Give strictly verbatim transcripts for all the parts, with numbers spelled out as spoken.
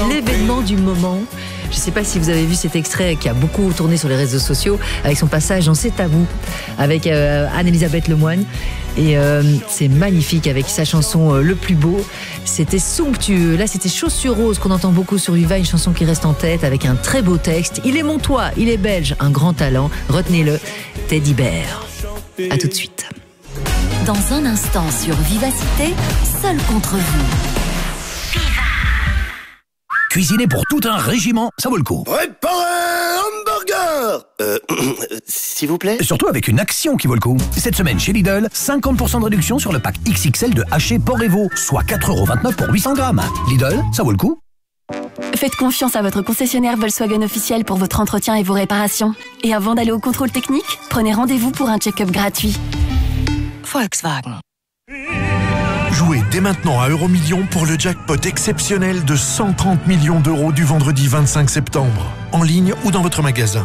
l'événement du moment. Je ne sais pas si vous avez vu cet extrait qui a beaucoup tourné sur les réseaux sociaux avec son passage dans C'est à vous avec euh, Anne-Elisabeth Lemoine. Et euh, c'est magnifique avec sa chanson euh, Le plus beau. C'était somptueux. Là, c'était Chaussures roses qu'on entend beaucoup sur Viva, une chanson qui reste en tête avec un très beau texte. Il est montois, il est belge, un grand talent. Retenez-le, Teddy Bear. À tout de suite. Dans un instant sur Vivacité, seul contre vous. Cuisiner pour tout un régiment, ça vaut le coup. Préparez hamburger Euh, s'il vous plaît. Surtout avec une action qui vaut le coup. Cette semaine chez Lidl, cinquante pour cent de réduction sur le pack X X L de haché porc et veau, soit quatre euros vingt-neuf pour huit cents grammes. Lidl, ça vaut le coup. Faites confiance à votre concessionnaire Volkswagen officiel pour votre entretien et vos réparations. Et avant d'aller au contrôle technique, prenez rendez-vous pour un check-up gratuit. Volkswagen. Jouez dès maintenant à Euromillions pour le jackpot exceptionnel de cent trente millions d'euros du vendredi vingt-cinq septembre. En ligne ou dans votre magasin.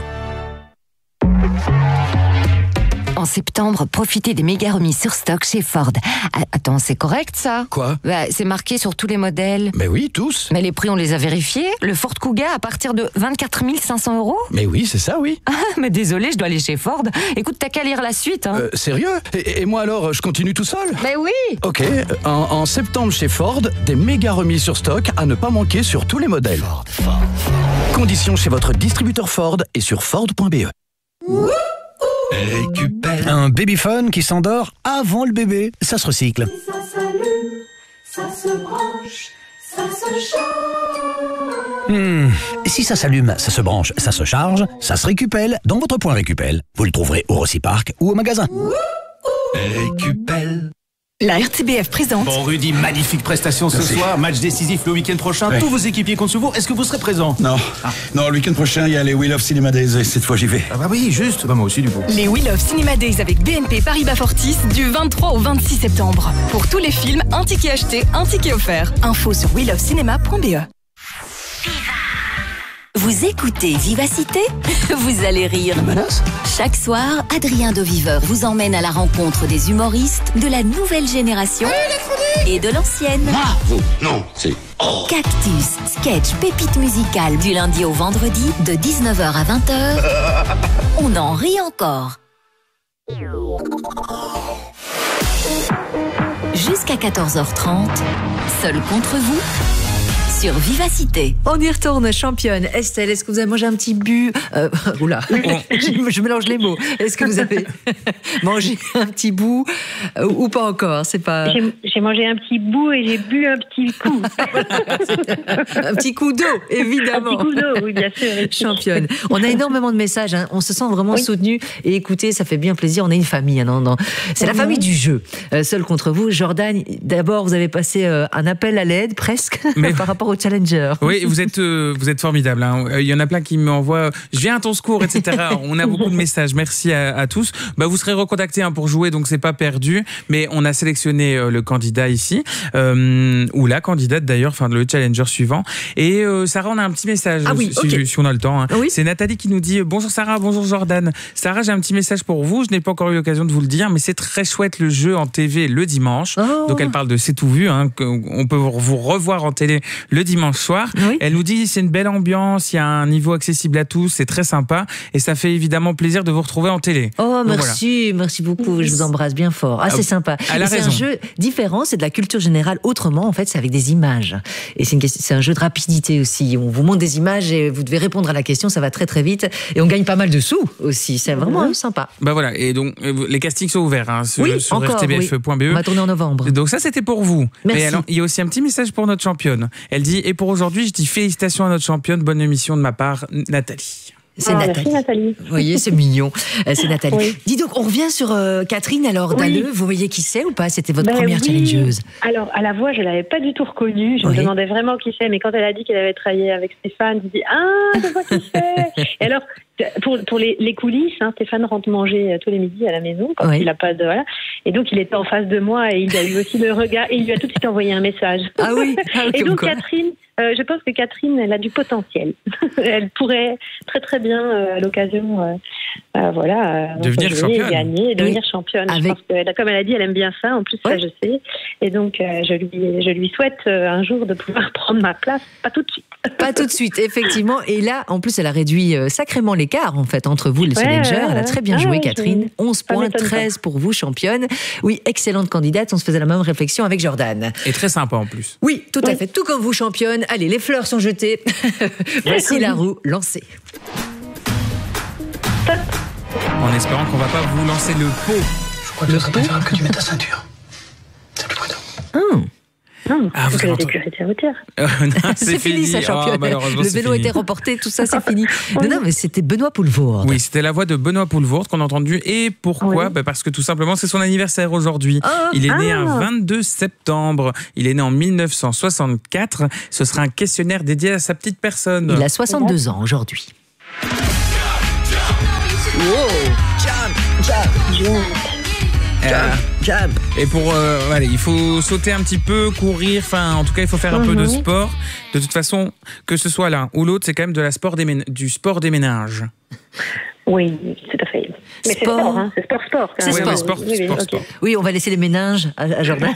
En septembre, profitez des méga remises sur stock chez Ford. Ah, attends, c'est correct ça? Quoi? Bah, c'est marqué sur tous les modèles. Mais oui, tous. Mais les prix, on les a vérifiés. Le Ford Kuga à partir de vingt-quatre mille cinq cents euros. Mais oui, c'est ça, oui. Ah, mais désolé, je dois aller chez Ford. Écoute, t'as qu'à lire la suite. Hein. Euh, sérieux? et, et moi alors, je continue tout seul? Mais oui. Ok, en, en septembre chez Ford, des méga remises sur stock à ne pas manquer sur tous les modèles. Ford, Ford, Ford. Conditions chez votre distributeur Ford et sur Ford point B E. Récupère. Un babyphone qui s'endort avant le bébé, ça se recycle. Ça s'allume, ça se branche, ça se charge. Hmm. Si ça s'allume, ça se branche, ça se charge, ça se récupère dans votre point Récupel. Vous le trouverez au Rossi-Park ou au magasin. Récupère. La R T B F présente. Bon Rudy, magnifique prestation ce Merci. soir, match décisif le week-end prochain, Ouais. tous vos équipiers comptent sur vous, est-ce que vous serez présent? Non, Ah. non, le week-end prochain, il y a les Wheel of Cinema Days et cette fois j'y vais. Ah bah oui, juste, bah moi aussi du coup. Les We Love Cinema Days avec B N P Paribas Fortis du vingt-trois au vingt-six septembre. Pour tous les films, un ticket acheté, un ticket offert. Info sur we love cinema point b e. Vous écoutez Vivacité? Vous allez rire. Menace? Chaque soir, Adrien de Viveur vous emmène à la rencontre des humoristes de la nouvelle génération et de l'ancienne. Ah, vous, non, c'est... Oh. Cactus, sketch, pépite musicale du lundi au vendredi de dix-neuf heures à vingt heures. On en rit encore. Jusqu'à quatorze heures trente, seul contre vous, sur Vivacité. On y retourne, championne. Estelle, est-ce que vous avez mangé un petit bu euh, Oula, je, je mélange les mots. Est-ce que vous avez mangé un petit bout euh, ou pas encore? C'est pas J'ai, j'ai mangé un petit bout et j'ai bu un petit coup. un petit coup d'eau, évidemment. Un petit coup d'eau, oui, bien sûr. Championne. On a énormément de messages. Hein. On se sent vraiment Oui. soutenu et écoutez, ça fait bien plaisir. On est une famille. Hein, non, non. C'est la Mhm. famille du jeu. Euh, seul contre vous, Jordan. D'abord, vous avez passé euh, un appel à l'aide presque Mais- par rapport au challenger. Oui, vous êtes, euh, vous êtes formidable. Hein. Il y en a plein qui m'envoient « Je viens à ton secours », et cetera. On a beaucoup de messages. Merci à, à tous. Bah, vous serez recontactés hein, pour jouer, donc c'est pas perdu. Mais on a sélectionné euh, le candidat ici, euh, ou la candidate d'ailleurs, enfin le challenger suivant. Et euh, Sarah, on a un petit message, Ah oui, si, ok. si on a le temps. Hein. Oui. C'est Nathalie qui nous dit « Bonjour Sarah, bonjour Jordan. Sarah, j'ai un petit message pour vous. Je n'ai pas encore eu l'occasion de vous le dire, mais c'est très chouette le jeu en T V le dimanche. Oh. Donc elle parle de C'est tout vu, hein, qu'on peut vous revoir en télé le dimanche soir. Oui. Elle nous dit c'est une belle ambiance, il y a un niveau accessible à tous, c'est très sympa et ça fait évidemment plaisir de vous retrouver en télé. Oh, Donc, merci, merci beaucoup. Je vous embrasse bien fort. Ah, c'est sympa. Elle a Et c'est raison. un jeu différent, c'est de la culture générale. Autrement, en fait, c'est avec des images. Et c'est, une question, c'est un jeu de rapidité aussi. On vous montre des images et vous devez répondre à la question, ça va très très vite. Et on gagne pas mal de sous aussi. C'est vraiment Mhm. sympa. Bah voilà, et donc euh, les castings sont ouverts hein, sur, Oui, sur encore, r t b f point b e. On va tourner en novembre. Donc ça c'était pour vous. Merci. Mais alors, il y a aussi un petit message pour notre championne. Elle dit et pour aujourd'hui je dis félicitations à notre championne, bonne émission de ma part Nathalie. C'est Ah, Nathalie. merci Nathalie. Vous voyez, c'est mignon. Euh, C'est Nathalie. Oui. Dis donc, on revient sur euh, Catherine alors Oui. Dalleux. Vous voyez qui c'est ou pas? C'était votre Ben première oui. challengeuse. Alors, à la voix, je ne l'avais pas du tout reconnue. Je Oui. me demandais vraiment qui c'est. Mais quand elle a dit qu'elle avait travaillé avec Stéphane, je dis ah, je vois qui c'est. Et alors, pour, pour les, les coulisses, hein, Stéphane rentre manger tous les midis à la maison quand Oui. il a pas de voilà. Et donc, il était en face de moi et il a eu aussi le regard et il lui a tout de suite envoyé un message. Ah oui, ah, Et comme donc, quoi. Catherine, euh, je pense que Catherine, elle a du potentiel. Elle pourrait très très bien, euh, à l'occasion, euh, euh, voilà, euh, Devenir jouer, championne. gagner, et devenir Oui. championne. Avec- Je pense que, comme elle a dit, elle aime bien ça. En plus, ça, Ouais. je sais. Et donc, euh, je lui, je lui souhaite euh, un jour de pouvoir prendre ma place, pas tout de suite. Pas tout de suite, effectivement. Et là, en plus, elle a réduit euh, sacrément l'écart, en fait, entre vous, les Ouais, challengers. ouais, Elle a ouais. très bien Ah joué, ouais, Catherine. je- onze ça points, m'étonne pas. treize pour vous, championne. Oui, excellente candidate. On se faisait la même réflexion avec Jordan. Et très sympa en plus. Oui, tout à Oui. fait. Tout comme vous, championne. Allez, les fleurs sont jetées. Voici la roue lancée. En espérant qu'on va pas vous lancer le pot. Je crois que ce serait préférable que tu mettes ta ceinture. C'est plus prudent. Hum. Non, Ah, vous c'est avez la entendu. sécurité routière. Euh, non, C'est fini, ça, Oh, championne. malheureusement, le c'est vélo fini. était remporté, tout ça, c'est fini. Non, non, mais c'était Benoît Poelvoorde. Oui, c'était la voix de Benoît Poelvoorde qu'on a entendu. Et pourquoi Oui. bah Parce que tout simplement, c'est son anniversaire aujourd'hui. Ah. Il est né Ah. un vingt-deux septembre. Il est né en mille neuf cent soixante-quatre. Ce sera un questionnaire dédié à sa petite personne. Il a soixante-deux ans aujourd'hui. Euh, Et pour, euh, allez, il faut sauter un petit peu, courir, enfin, en tout cas, il faut faire un peu de sport. De toute façon, que ce soit l'un ou l'autre, c'est quand même de la sport des mén- du sport des ménages. Oui, tout à fait. Mais c'est Sport. sport, hein. C'est sport, sport. quand C'est même. sport. Oui, sport, Oui, oui, sport, ok. sport. Oui, on va laisser les méninges à, à Jordan.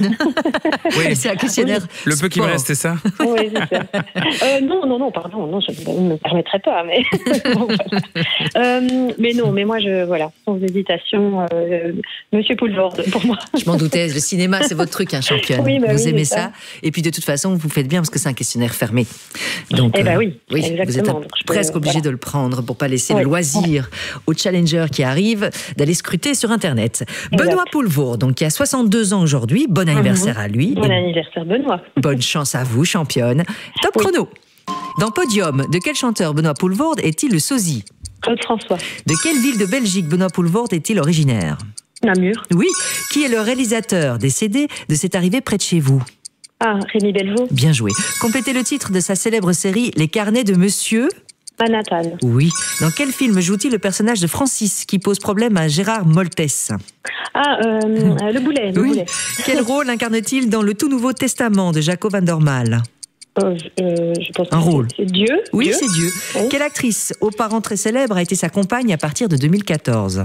Oui. C'est un questionnaire. Le peu qui me sport. reste, c'est ça. Oui, c'est ça. Euh, non, non, non, pardon, non, je ne me permettrai pas, mais bon, voilà. Euh, mais non, mais moi, je voilà, sans hésitation, euh, Monsieur Poelvoorde, pour moi. Je m'en doutais, le cinéma, c'est votre truc, hein, championne. Oui, bah vous oui, aimez c'est ça. ça. Et puis, de toute façon, vous faites bien parce que c'est un questionnaire fermé. Donc, Eh ben oui, vous êtes exactement. un- Donc, je peux- presque obligé voilà. de le prendre pour pas laisser Ouais. le loisir aux challengers qui arrivent d'aller scruter sur Internet. Benoît Poelvoorde, donc qui a soixante-deux ans aujourd'hui. Bon anniversaire à lui. Bon Et anniversaire, Benoît. bonne chance à vous, championne. Top Oui. chrono. Dans Podium, de quel chanteur Benoît Poelvoorde est-il le sosie? Claude François. De quelle ville de Belgique Benoît Poelvoorde est-il originaire? Namur. Oui. Qui est le réalisateur décédé de C'est arrivé près de chez vous? Ah, Rémi Belvaux. Bien joué. Complétez le titre de sa célèbre série Les carnets de Monsieur. Manhattan. Oui. Dans quel film joue-t-il le personnage de Francis qui pose problème à Gérard Moltès? Ah, euh, euh, le boulet. Le Oui. boulet. Quel rôle incarne-t-il dans le tout nouveau Testament de Jaco van der Maal? Euh, euh, je pense Un que rôle. c'est Dieu. Oui, Dieu. c'est Dieu. Oui. Quelle actrice, aux parents très célèbres, a été sa compagne à partir de deux mille quatorze?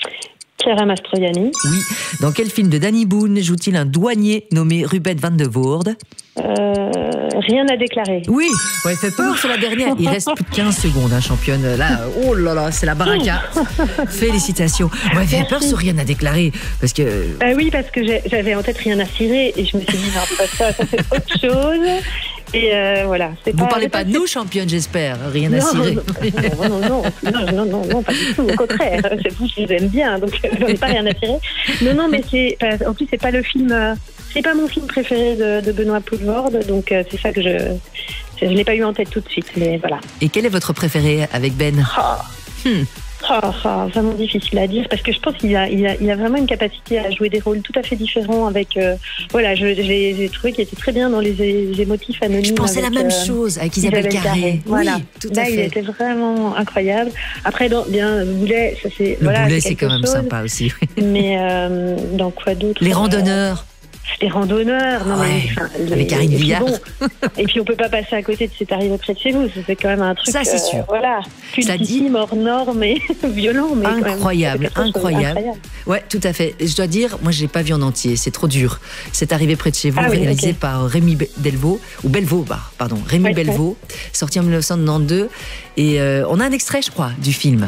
Chiara Mastroianni. Oui. Dans quel film de Danny Boone joue-t-il un douanier nommé Ruben van de Voorde? Euh, rien à déclarer. Oui, ouais, fait peur sur la dernière. Il reste plus de quinze secondes, hein, championne. Là, oh là là, c'est la baraka. Félicitations. Ouais, fait peur sur rien à déclarer. Parce que. Bah oui, parce que j'ai- j'avais en tête rien à cirer et je me suis dit, non, pas ça, ça c'est autre chose. Et euh, voilà. c'est Vous pas- parlez c'est pas de nous, championne, j'espère. Rien à Non, cirer. non, non, non, non, non, non, non, pas du tout, au contraire. C'est vous, je vous aime bien, donc euh, j'en ai pas rien à tirer. Non, non, mais c'est, enfin, en plus, c'est pas le film, euh, c'est pas mon film préféré de, de Benoît Poelvoorde, donc euh, c'est ça que je, je l'ai pas eu en tête tout de suite, mais voilà. Et quel est votre préféré avec Ben? Hmm. Ah, ah, vraiment difficile à dire parce que je pense qu'il a, il a, il a vraiment une capacité à jouer des rôles tout à fait différents avec, euh, voilà, je, j'ai, j'ai trouvé qu'il était très bien dans les, les émotifs anonymes. Je pensais la avec, même euh, chose avec Isabelle Carré. Voilà, Oui, tout à là fait. il était vraiment incroyable. Après, dans, bien, le boulet, ça c'est, Le voilà, boulet, c'est c'est quelque quand même chose, sympa aussi. Mais euh, dans quoi d'autre? Les randonneurs. Les randonneurs, non Ouais, mais enfin, avec Karine et puis Viard. bon, et puis on peut pas passer à côté de C'est arrivé près de chez vous, c'est quand même un truc. Ça, c'est sûr. euh, voilà, Ça dit- cultissime, hors norme et violent, mais quand même, Incroyable, c'est quelque chose incroyable. d'incroyable. Ouais, tout à fait. Je dois dire, moi, je l'ai pas vu en entier. C'est trop dur. C'est arrivé près de chez vous, Ah oui, réalisé ok. par Rémi Be- Delvaux, ou Belvaux, bah, pardon, Rémi Ouais, Belvaux, sorti en mille neuf cent quatre-vingt-douze. Et euh, on a un extrait, je crois, du film.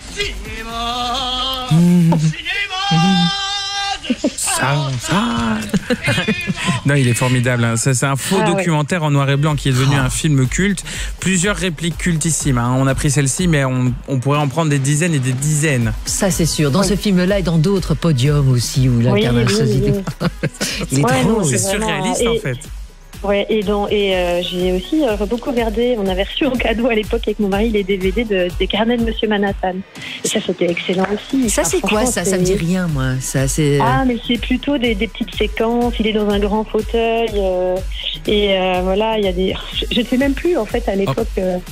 Ça, ça. Non, il est formidable. hein. Ça, c'est un faux Ah ouais. documentaire en noir et blanc qui est devenu un film culte. Plusieurs répliques cultissimes. hein. On a pris celle-ci, mais on, on pourrait en prendre des dizaines et des dizaines. Ça, c'est sûr. Dans ce film-là et dans d'autres podiums aussi, où il Oui, incarne un oui, sosie. oui. Il est Ouais, drôle. non, C'est vraiment, surréaliste, et- en fait. Ouais, et, dans, et euh, j'ai aussi euh, beaucoup regardé, on avait reçu en cadeau à l'époque avec mon mari les D V D de, des carnets de Monsieur Manhattan. Et ça, c'était excellent aussi. Ça, Enfin, c'est quoi, franchement, ça? Ça me dit c'est- rien, moi. Ça, c'est. Ah, mais c'est plutôt des, des petites séquences. Il est dans un grand fauteuil. euh, et euh, voilà, il y a des. Je ne sais même plus, en fait, à l'époque. euh,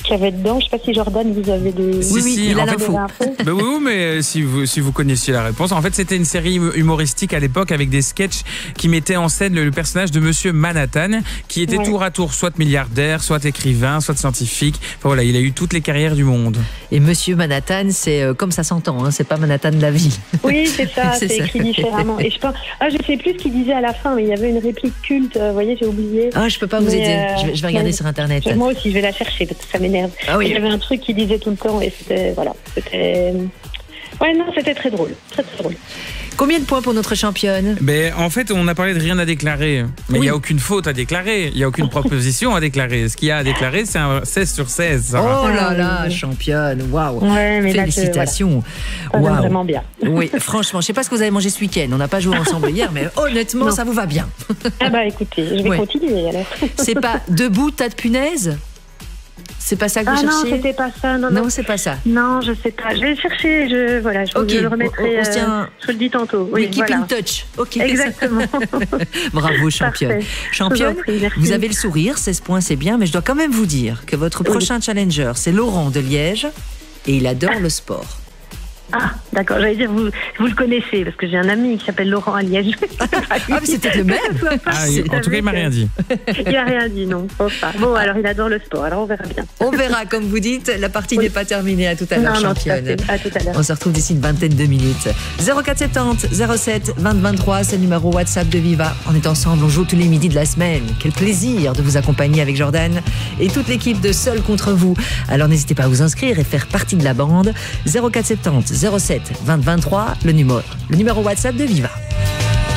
qu'il y avait dedans. Je sais pas si Jordan, vous avez des... Si, Oui, oui, si, il a en fait, l'info. bah oui, oui, mais si vous, si vous connaissiez la réponse. En fait, c'était une série humoristique à l'époque avec des sketchs qui mettaient en scène le, le personnage de Monsieur Manhattan, qui était Ouais. tour à tour soit milliardaire, soit écrivain, soit scientifique. Enfin, voilà, il a eu toutes les carrières du monde. Et Monsieur Manhattan, c'est euh, comme ça s'entend, hein, c'est pas Manhattan de la vie. Oui, c'est ça, C'est c'est ça. écrit différemment. Et je pense, ah, je sais plus ce qu'il disait à la fin, mais il y avait une réplique culte, euh, vous voyez, j'ai oublié. Ah, je peux pas vous Mais, aider. euh, Je vais, je vais regarder ouais. sur Internet. Moi aussi, je vais la chercher parce que ça m'énerve. Ah oui. Il y avait un truc qu'il disait tout le temps et c'était, voilà, c'était... Ouais, non, c'était très drôle, très très drôle. Combien de points pour notre championne? Ben, en fait, on a parlé de rien à déclarer. Mais il Oui. n'y a aucune faute à déclarer. Il n'y a aucune proposition à déclarer. Ce qu'il y a à déclarer, c'est un seize sur seize. Sarah. Oh là Ah, là, oui. championne, waouh. Ouais, mais là, que, Félicitations. Ça va Waouh. vraiment bien. Oui, franchement, je sais pas ce que vous avez mangé ce week-end. On n'a pas joué ensemble hier, mais honnêtement, Non. ça vous va bien. Ah bah écoutez, je vais Ouais. continuer alors. C'est pas debout, tas de punaises? C'est pas ça que vous Ah non, cherchez? c'était pas ça, non, non. Non, c'est pas ça. Non, je sais pas. Je vais le chercher, je, voilà, je, Ok, je le remettrai, on- on se tient- euh, je vous le dis tantôt. Oui, Oui, keep voilà. in touch. Ok. Exactement. Bravo, championne. Parfait. Championne, Je vous en prie, merci. vous avez le sourire, seize points, c'est bien, mais je dois quand même vous dire que votre Oui. prochain challenger, c'est Laurent de Liège, et il adore le sport. Ah, d'accord, j'allais dire, vous, vous le connaissez, parce que j'ai un ami qui s'appelle Laurent à Liège. Ah, mais c'est peut-être le même. Ah, il- en tout cas, il m'a rien dit. Il n'a rien dit, non, je pense pas. Bon, alors il adore le sport, alors on verra bien. On verra, comme vous dites, la partie n'est pas terminée. À tout à l'heure, Non, non, tout à championne. fait. À tout à l'heure. On se retrouve d'ici une vingtaine de minutes. zéro quatre soixante-dix zéro sept vingt vingt-trois, c'est le numéro WhatsApp de Viva. On est ensemble, on joue tous les midis de la semaine. Quel plaisir de vous accompagner avec Jordan et toute l'équipe de Seul contre vous. Alors n'hésitez pas à vous inscrire et faire partie de la bande. zéro quatre soixante-dix zéro sept vingt vingt-trois, le numéro, le numéro WhatsApp de Viva.